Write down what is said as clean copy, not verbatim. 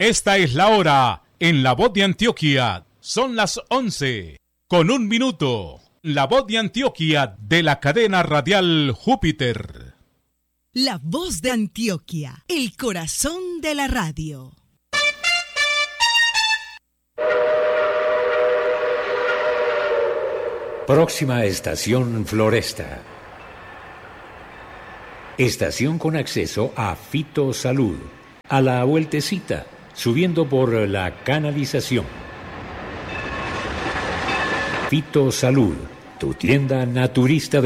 Esta es la hora en La Voz de Antioquia. Son las 11:01. La Voz de Antioquia de la cadena radial Júpiter. La Voz de Antioquia, el corazón de la radio. Próxima estación Floresta. Estación con acceso a Fitosalud. A la vueltecita, subiendo por la canalización. Fitosalud, tu tienda naturista